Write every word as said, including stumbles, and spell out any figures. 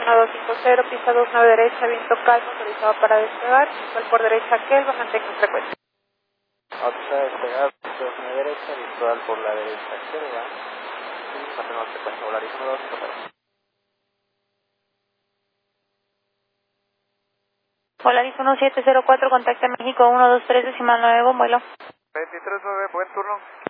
uno dos cinco cero, pista dos nueve derecha, viento calmo, autorizado para despegar, visual por derecha Kelva, mantenga frecuencia. Autorizado a despegar, dos nueve derecha, visual por la derecha Kelva, y mantenemos frecuencia, Volaris uno dos cinco cero. Volaris uno siete cero cuatro, contacta México uno dos tres, decimal nueve, vuelo. veintitrés nueve, buen turno.